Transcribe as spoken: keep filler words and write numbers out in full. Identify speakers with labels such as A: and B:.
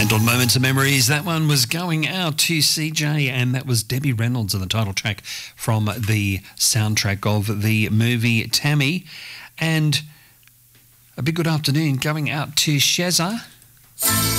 A: And on Moments of Memories, that one was going out to C J, and that was Debbie Reynolds and the title track from the soundtrack of the movie Tammy. And a big good afternoon going out to Shezza.